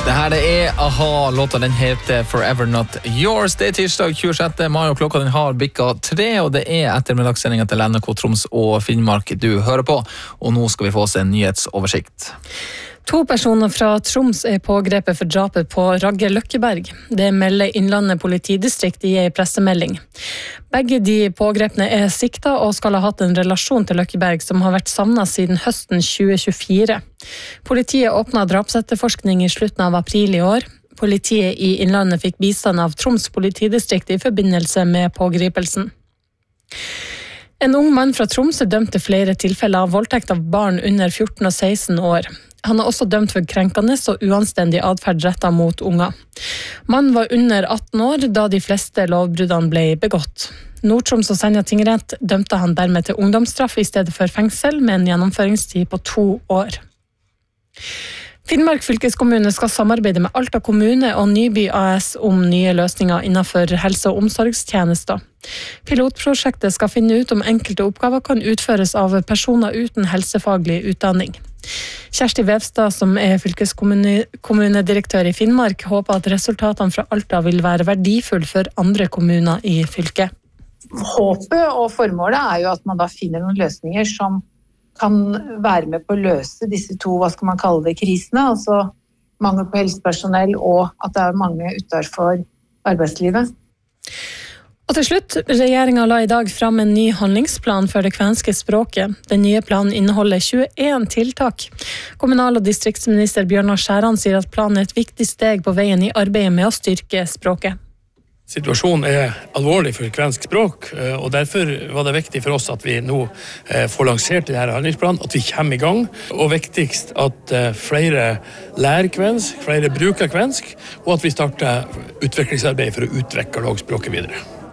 Det her det A-ha, låta den heter Forever Not Yours. Det tirsdag 26. mai, og klokka den har bikket 3, og det ettermiddagssendingen til NRK Troms og Finnmark du hører på. Og nå skal vi få oss en nyhetsoversikt. 2 personer fra Troms pågrepet for drapet på Ragge Løkkeberg. Det melder Innlandet politidistrikt i en pressemelding. Begge de pågrepne sikta og skal ha hatt en relasjon til Løkkeberg som har vært savnet siden høsten 2024. Politiet åpnet drapsetterforskning i slutten av april i år. Politiet i Innlandet fikk bistand av Troms politidistrikt i forbindelse med pågripelsen. En ung mann fra Troms dømt til flere tilfeller av voldtekt av barn under 14 og 16 år. Han også dømt for krenkende og uanstendig adferd rettet mot unger. Mannen var under 18 år da de fleste lovbruddene ble begått. Nord-Troms og Senja tingrett dømte han dermed til ungdomsstraff i stedet for fengsel med en gjennomføringstid på 2 år. Finnmark fylkeskommune skal samarbeide med Alta kommune og Nyby AS om nye løsninger innenfor helse- og omsorgstjenester. Pilotprosjektet skal finne ut om enkelte oppgaver kan utføres av personer uten helsefaglig utdanning. Kjersti Vevstad, som fylkeskommunedirektør i Finnmark, håper at resultatene fra Alta vil være verdifull for andre kommuner i fylket. Håpet og formålet jo at man da finner noen løsninger som kan være med på å løse disse 2, hva skal man kalle det, krisene, altså mangel på helsepersonell og at det mange utenfor arbeidslivet. Og til slutt, regjeringen la i dag fram en ny handlingsplan for det kvenske språket. Den nye planen inneholder 21 tiltak. Kommunal- og distriktsminister Bjørnar Skjæran sier at planen et viktig steg på veien i arbeidet med å styrke språket. Situasjonen alvorlig for kvensk språk, og derfor var det viktig for oss at vi nå får lansert denne handlingsplanen, at vi kommer i gang, og viktigst at flere lærer kvensk, flere bruker kvensk, og at vi starter utviklingsarbeid for å utvikle språket videre.